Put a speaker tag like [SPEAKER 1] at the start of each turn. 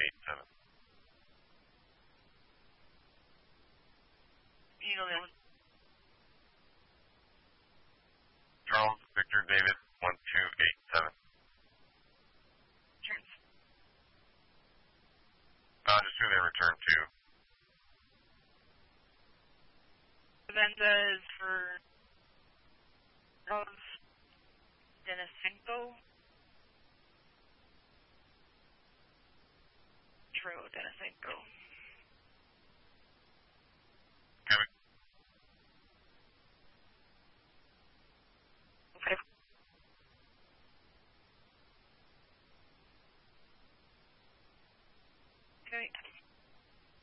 [SPEAKER 1] 1287.
[SPEAKER 2] You know,
[SPEAKER 1] Charles Victor David 1287. Just who they return to.
[SPEAKER 2] Venda is for Charles Denisenko. Drew Denisenko.
[SPEAKER 1] Kevin.
[SPEAKER 2] Okay. Okay.